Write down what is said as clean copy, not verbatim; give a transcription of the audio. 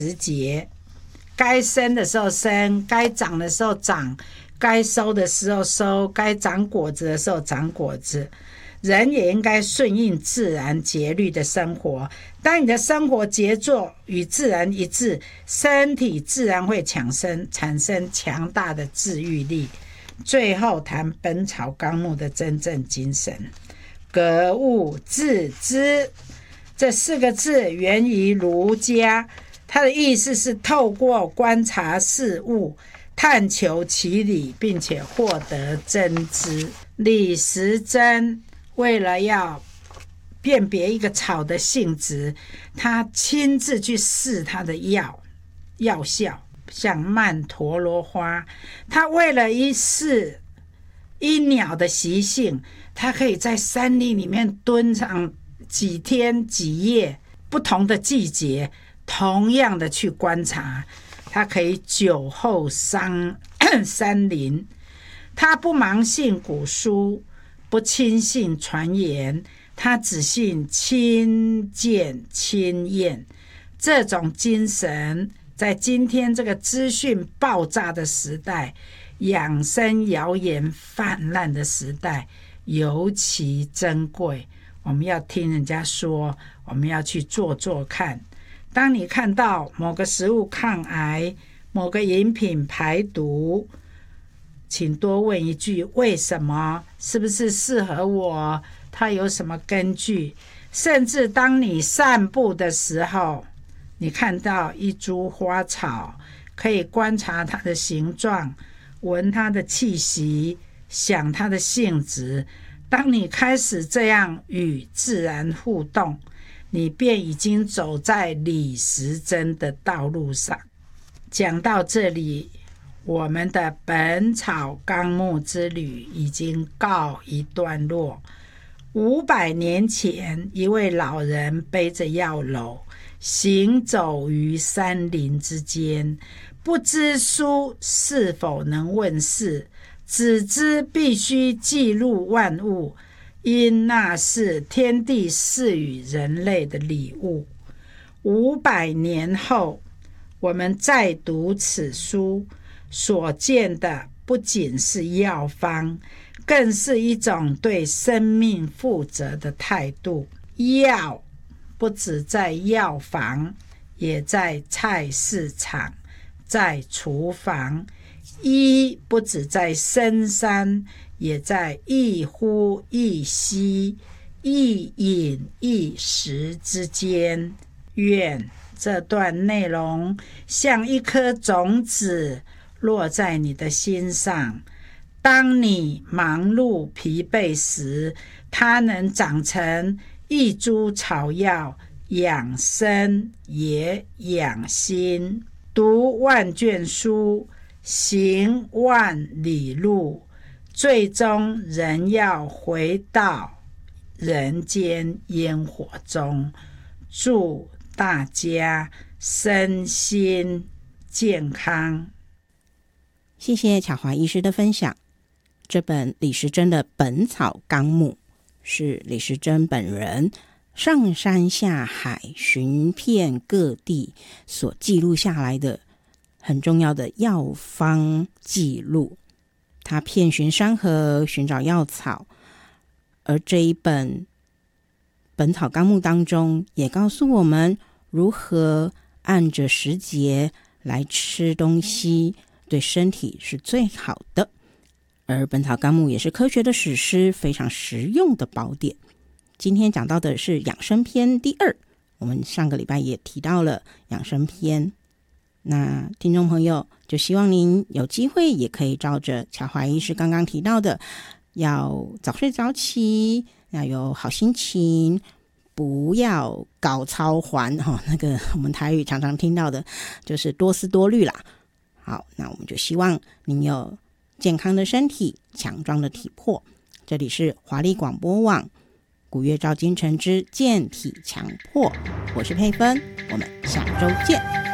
时节，该生的时候生，该长的时候长，该收的时候收，该长果子的时候长果子。人也应该顺应自然节律的生活。当你的生活节奏与自然一致，身体自然会产生强大的治愈力。最后谈《本草纲目》的真正精神，格物致知，这4个字源于儒家，它的意思是透过观察事物，探求其理，并且获得真知。李时珍为了要辨别一个草的性质，他亲自去试它的药效，像曼陀罗花，他为了一试一鸟的习性，他可以在山林里面蹲上几天几夜，不同的季节同样的去观察，他可以久候山林。他不盲信古书，不轻信传言，他只信亲见亲验。这种精神在今天这个资讯爆炸的时代，养生谣言泛滥的时代尤其珍贵。我们要听人家说，我们要去做做看。当你看到某个食物抗癌，某个饮品排毒，请多问一句为什么，是不是适合我，它有什么根据。甚至当你散步的时候，你看到一株花草，可以观察它的形状，闻它的气息，想它的性质。当你开始这样与自然互动，你便已经走在李时珍的道路上。讲到这里，我们的《本草纲目》之旅已经告一段落。500年前，一位老人背着药篓，行走于山林之间，不知书是否能问世，只知必须记录万物，因那是天地赐予人类的礼物。500年后，我们再读此书，所见的不仅是药方，更是一种对生命负责的态度。药不只在药房，也在菜市场，在厨房；医不只在深山，也在一呼一吸、一饮一食之间。愿这段内容像一颗种子落在你的心上，当你忙碌疲惫时，它能长成一株草药，养生也养心。读万卷书，行万里路，最终人要回到人间烟火中。祝大家身心健康。 谢谢巧华医师的分享。这本李时珍的《本草纲目》是李时珍本人上山下海寻遍各地所记录下来的很重要的药方记录。他遍寻山河寻找药草，而这一本《本草纲目》当中也告诉我们如何按着时节来吃东西，对身体是最好的。而《本草纲目》也是科学的史诗，非常实用的宝典。今天讲到的是养生篇第2，我们上个礼拜也提到了养生篇。那听众朋友，就希望您有机会也可以照着巧华医师刚刚提到的，要早睡早起，要有好心情，不要搞操环，那个我们台语常常听到的就是多思多虑啦。好，那我们就希望您有健康的身体，强壮的体魄。这里是华丽广播网古月照今晨之健体强迫，我是佩芬，我们下周见。